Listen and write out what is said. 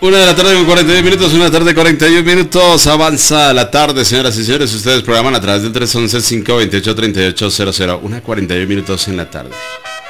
Una de la tarde con 41 minutos, una tarde 41 minutos, avanza la tarde, señoras y señores, ustedes programan a través del 311-528-3800, una 41 minutos en la tarde.